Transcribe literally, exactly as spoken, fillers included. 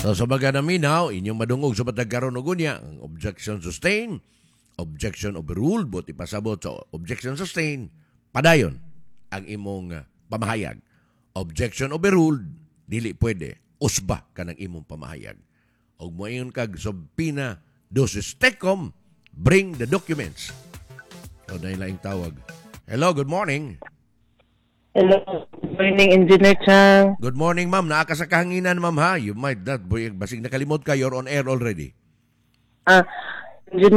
So sa baga naminaw, inyong madungog sa patagkaroon og unya, ang objection sustain, objection overruled, buti pasabot sa objection sustain, padayon ang imong uh, pamahayag. Objection overruled, dili pwede, usba ka ng imong pamahayag. Og moingon kag subpina dosis tecum, bring the documents. So dahil laing tawag. Hello, good morning. Hello, good morning, Engineer Chang. Good morning, ma'am. Naa ka sa kahanginan, ma'am, ha? You might not, basig nakalimot ka, you're on air already. Ah, Engineer